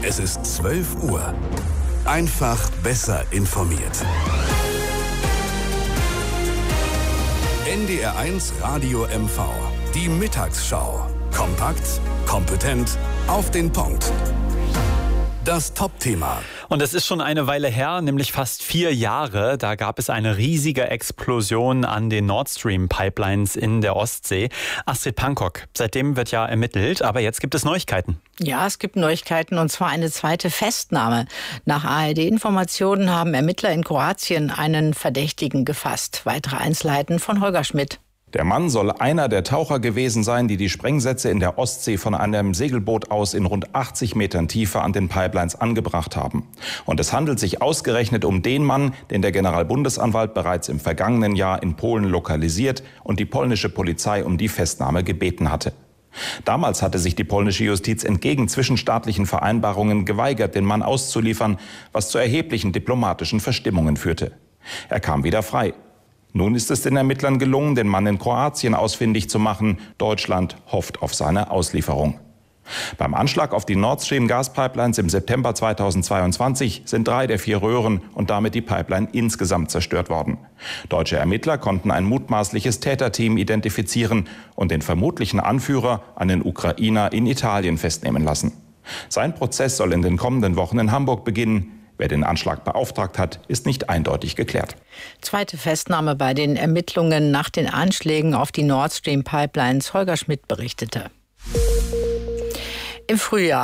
Es ist 12 Uhr. Einfach besser informiert. NDR1 Radio MV. Die Mittagsschau. Kompakt, kompetent, auf den Punkt. Das Top-Thema. Und es ist schon eine Weile her, nämlich fast 4 Jahre. Da gab es eine riesige Explosion an den Nord Stream Pipelines in der Ostsee. Astrid Pankok, seitdem wird ja ermittelt, aber jetzt gibt es Neuigkeiten. Ja, es gibt Neuigkeiten, und zwar eine zweite Festnahme. Nach ARD-Informationen haben Ermittler in Kroatien einen Verdächtigen gefasst. Weitere Einzelheiten von Holger Schmidt. Der Mann soll einer der Taucher gewesen sein, die die Sprengsätze in der Ostsee von einem Segelboot aus in rund 80 Metern Tiefe an den Pipelines angebracht haben. Und es handelt sich ausgerechnet um den Mann, den der Generalbundesanwalt bereits im vergangenen Jahr in Polen lokalisiert und die polnische Polizei um die Festnahme gebeten hatte. Damals hatte sich die polnische Justiz entgegen zwischenstaatlichen Vereinbarungen geweigert, den Mann auszuliefern, was zu erheblichen diplomatischen Verstimmungen führte. Er kam wieder frei. Nun ist es den Ermittlern gelungen, den Mann in Kroatien ausfindig zu machen. Deutschland hofft auf seine Auslieferung. Beim Anschlag auf die Nord Stream Gaspipelines im September 2022 sind 3 der 4 Röhren und damit die Pipeline insgesamt zerstört worden. Deutsche Ermittler konnten ein mutmaßliches Täterteam identifizieren und den vermutlichen Anführer, einen Ukrainer, in Italien festnehmen lassen. Sein Prozess soll in den kommenden Wochen in Hamburg beginnen. Wer den Anschlag beauftragt hat, ist nicht eindeutig geklärt. Zweite Festnahme bei den Ermittlungen nach den Anschlägen auf die Nord Stream Pipelines. Holger Schmidt berichtete. Im Frühjahr